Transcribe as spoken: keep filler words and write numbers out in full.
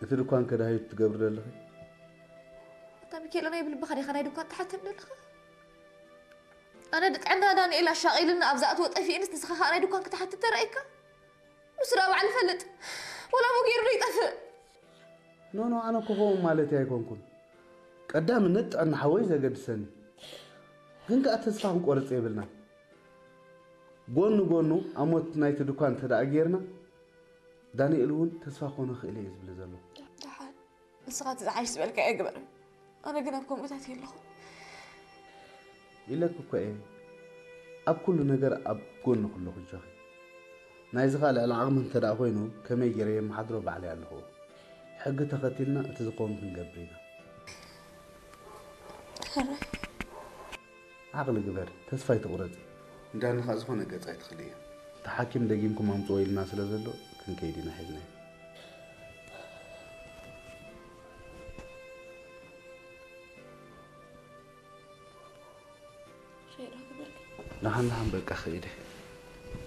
أنت دكان كده هاي تقبر لك طيب كيل أنا يبل بخدي خنا دكان تحت لك أنا دت عندنا داني إلا شاغلنا أبزات وطفي إنس نسخة أنا دكان تحت ترأيك وسرا على فلت ولا مغير لي طفل نو نو أنا كفو مالتي هيكون كن قدام النت أنا حويزة قد سني هنك أتسفهم قرص يبلنا قولنا قولنا أموت نايت دكان تدا أجيرنا داني إلون تسفخونه خيلي يزبل زلو دحال نسخة عايش بالك أكبر أنا قلناكم متاتي الله إلا كوكو إيه أب كل نجار أب قولنا كله جاهي نايزغال على عغم تدا أخوينو كما يجري محضرو بعلي على هو حق تقتلنا أتزقون من قبرنا خير عقل جبر تسفاي تقرض دان خازخونه قصايت خليه تحاكم دقيمكم امطو يلنا سلازلو كن كيدينا حيلنا شيء راك بالك نحن نحن بك خيره